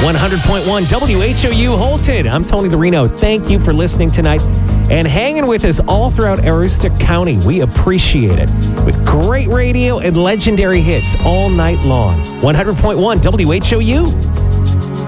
100.1 WHOU Holton. I'm Tony the Reno. Thank you for listening tonight and hanging with us all throughout Aroostook County. We appreciate it. With great radio and legendary hits all night long. 100.1 WHOU.